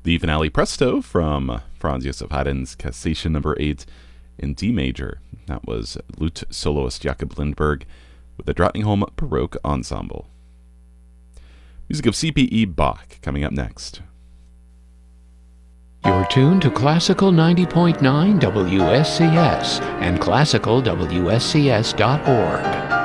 The finale Presto from Franz Josef Haydn's Cassation No. 8 in D major. That was lute soloist Jakob Lindberg with the Drottningholm Baroque Ensemble. Music of C.P.E. Bach coming up next. You're tuned to Classical 90.9 WSCS and classicalwscs.org.